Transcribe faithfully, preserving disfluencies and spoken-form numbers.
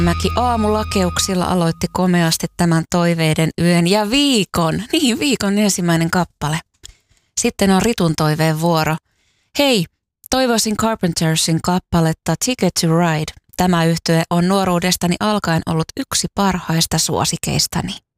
Mäki aamulakeuksilla aloitti komeasti tämän toiveiden yön ja viikon. Niin, viikon ensimmäinen kappale. Sitten on Ritun toiveen vuoro. Hei, toivoisin Carpentersin kappaletta Ticket to Ride. Tämä yhtye on nuoruudestani alkaen ollut yksi parhaista suosikeistani.